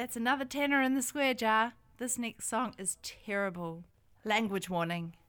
That's another tenner in the square jar. This next song is terrible. Language warning.